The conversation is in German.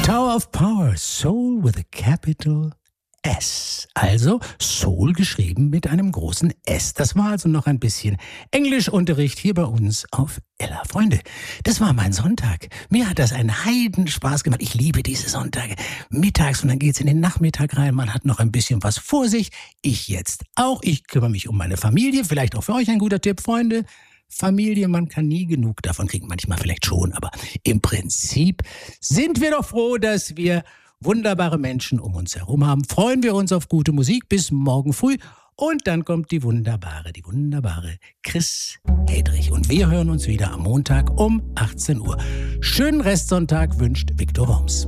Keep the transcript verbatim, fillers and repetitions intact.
Tower of Power, Soul with a capital S. Also Soul geschrieben mit einem großen S. Das war also noch ein bisschen Englischunterricht hier bei uns auf Ella. Freunde, das war mein Sonntag. Mir hat das einen Heidenspaß gemacht. Ich liebe diese Sonntage. Mittags und dann geht's in den Nachmittag rein. Man hat noch ein bisschen was vor sich. Ich jetzt auch. Ich kümmere mich um meine Familie. Vielleicht auch für euch ein guter Tipp, Freunde. Familie, man kann nie genug davon kriegen. Manchmal vielleicht schon, aber im Prinzip sind wir doch froh, dass wir wunderbare Menschen um uns herum haben. Freuen wir uns auf gute Musik bis morgen früh. Und dann kommt die wunderbare, die wunderbare Chris Hedrich. Und wir hören uns wieder am Montag um achtzehn Uhr. Schönen Restsonntag wünscht Viktor Worms.